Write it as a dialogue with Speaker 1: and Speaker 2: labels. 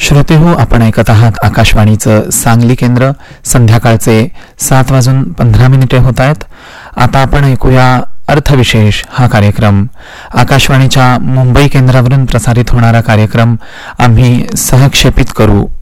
Speaker 1: श्रोतेहो, आपण ऐकत आहात आकाशवाणीचं सांगली केंद्र. संध्याकाळचे 7:15 होत आहेत. आता आपण ऐकूया अर्थविशेष हा कार्यक्रम. आकाशवाणीच्या मुंबई केंद्रावरून प्रसारित होणारा कार्यक्रम आम्ही सहक्षेपित करू.